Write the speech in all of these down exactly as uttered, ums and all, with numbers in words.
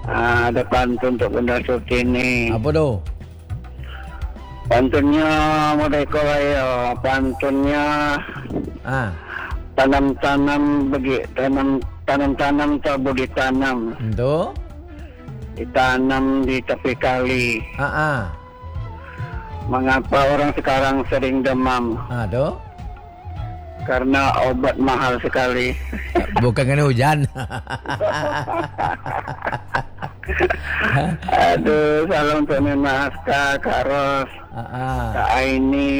Ah, ada pantun untuk Bunda Sutini. Apa tuh? Pantunnya Modeko Layo. Pantunnya Ah, tanam-tanam bagi tanam tanam-tanam tak boleh ditanam. itu? Ditanam di tepi kali. Ah, ah. Mengapa orang sekarang sering demam? Ah, tuh? Karena obat mahal sekali. Bukan kena hujan. Aduh, salam untuk Nena Aska, Kak Ros, Ah, ah. Kak Aini.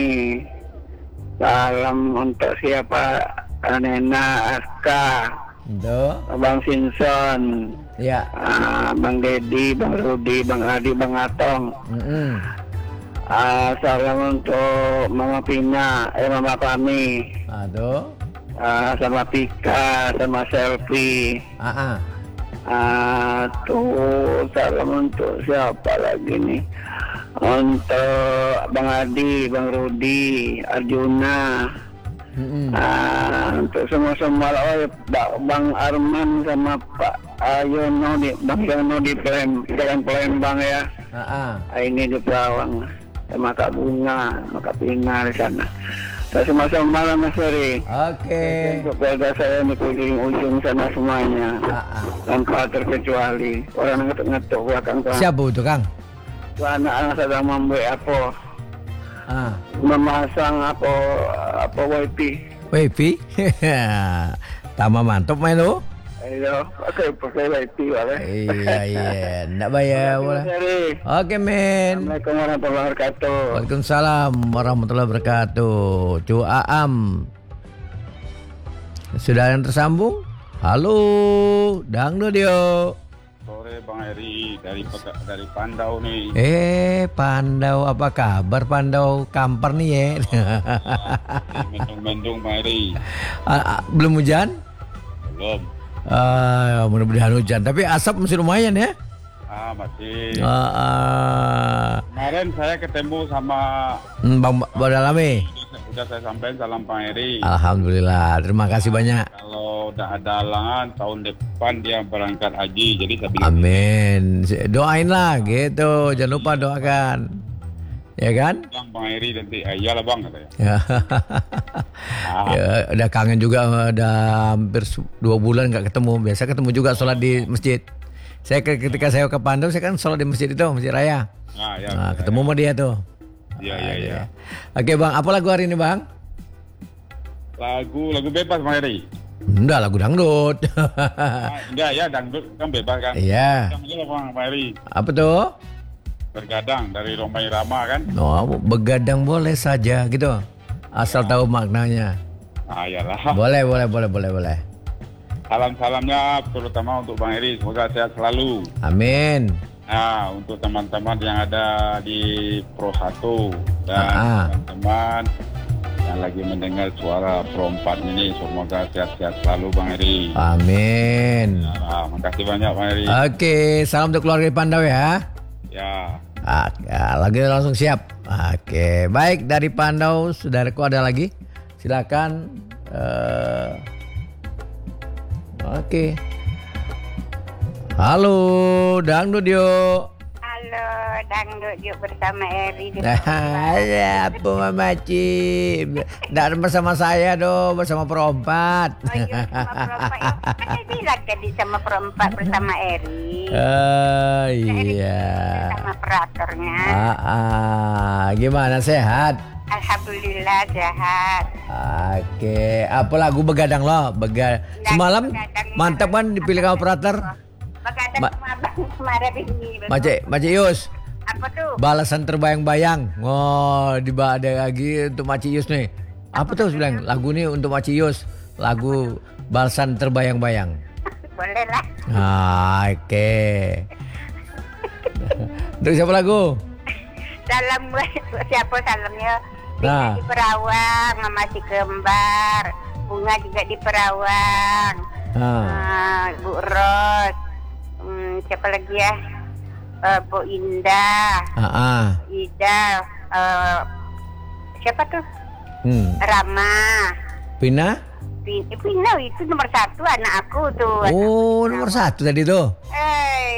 Salam untuk siapa? Nena Aska, Itu? Bang Sinson, Ya. ah, Bang Dedi, Bang Rudi, Bang Adi, Bang Atong. Mm-mm. Ah, salam untuk Mama Pina, eh Mama kami, Ah, tuh? ah, sama Pika, sama Selfie. Ah, ah. Ah, tuh salam untuk siapa lagi nih? Untuk Bang Adi, Bang Rudi, Arjuna. Mm-mm. Ah, untuk semua-semua oh, ya, Ba- Bang Arman sama Pak Ayono di Bang Yono di Pelem, Jalan Pelembang ya. Ah, ah. Ah, ini di Pelawang sama Kak Bunga, sama Kak Pina di sana. Saya sama-sama malam Mas Ferry. Oke. Untuk keluarga saya di ujung sana semuanya. Ah, ah. Tanpa terkecuali orang ngetuk-ngetuk belakang tuh. Siapa itu, Kang? Anak-anak sedang membuat apa? Ah. Memasang apa apa wifi. Wifi? Tambah mantap main lu. Ayo, pakai pakai wifi boleh. Iya, iya. Nggak bayar boleh. Oke, men. Assalamualaikum warahmatullahi wabarakatuh. Waalaikumsalam warahmatullahi wabarakatuh. Cu Aam. Sudah yang tersambung? Halo, Dangdut yo. Sore Bang Eri dari dari Pandau nih. Eh, Pandau apa kabar Pandau kamper nih ya? Mendung-mendung Bang Eri. Ah, ah, belum hujan? Belum. Ah, mudah-mudahan hujan. Tapi asap masih lumayan ya? Ah masih. Ah, ah. Kemarin saya ketemu sama Hmm, Bang Badalame. udah, udah saya sampaikan salam Bang Eri. Alhamdulillah, terima kasih banyak. Kalau udah ada halangan tahun depan dia berangkat haji. Jadi saya bilang Amin. Doain lah gitu. Jangan lupa doakan. Ya kan? bilang Bang Eri nanti ah, iyalah Bang katanya. Ya. Ah, Ya, udah kangen juga, udah hampir su- dua bulan nggak ketemu. Biasa ketemu juga sholat di masjid. Saya ke- ketika saya ke Pandau, saya kan sholat di masjid itu, Masjid Raya. ah ya. Nah, ketemu sama dia tuh. Iya iya iya. Oke bang, apa lagu hari ini bang? Lagu lagu bebas Bang Eri. Enggak, lagu dangdut. Ah, enggak ya dangdut kan bebas kan. Iya. Yang ini Bang Bang Eri. Apa tuh? Bergadang dari Romai Rama kan. Oh, begadang boleh saja gitu. Asal tahu maknanya. Ah iyalah. Boleh, boleh, boleh, boleh, boleh. Salam-salamnya terutama untuk Bang Eri, semoga sehat selalu. Amin. Nah, untuk teman-teman yang ada di Pro satu dan Ah. teman-teman yang lagi mendengar suara Pro empat ini, semoga sehat-sehat selalu Bang Eri. Amin. Nah, makasih banyak Bang Eri. Oke, salam untuk keluarga di Pandau ya. Ya. Ah, ya, lagi langsung siap. Oke, baik dari Pandau, saudaraku ada lagi? Silakan. eh, Oke. Halo, dangdut yuk. Halo, dangdut yuk bersama Eri. Ya, apa Mama Ci? Nggak bersama saya dong, bersama perempat. Oh iya, sama perempat. Saya bilang tadi sama perempat bersama Eri. Oh Eri iya. sama operatornya. Ah, ah. Gimana sehat? Alhamdulillah sehat. Oke, apa lagu begadang lo? Bega semalam Begadang. mantap kan dipilih sama operator. Begadang Ma- sama abang kemarin ini. Mace, Mace Yus, Apa tuh? balasan terbayang-bayang. Oh, di ada lagi untuk Mace Yus nih. Apa tuh bilang lagu nih untuk Mace Yus? Lagu balasan terbayang-bayang. Boleh lah. Ah, oke. Untuk siapa lagu? Salam buat siapa salamnya? Nah. Di Perawang, Mama si Kembar. Bunga juga di Perawang. Ah. Ah, Bu Ros. Hmm, siapa lagi ya? Eh, Bu Indah, Ah, ah. Ida, eh, siapa tuh? Hmm. Rama. Pina? Pin- Pina itu nomor satu anak aku tuh. Oh, nomor satu tadi tuh. Eh,